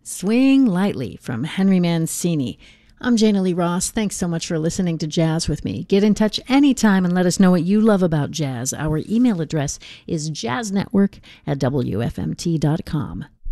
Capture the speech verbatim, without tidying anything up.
Swing Lightly from Henry Mancini. I'm Jana Lee Ross. Thanks so much for listening to Jazz with me. Get in touch anytime and let us know what you love about jazz. Our email address is jazznetwork at w f m t dot com.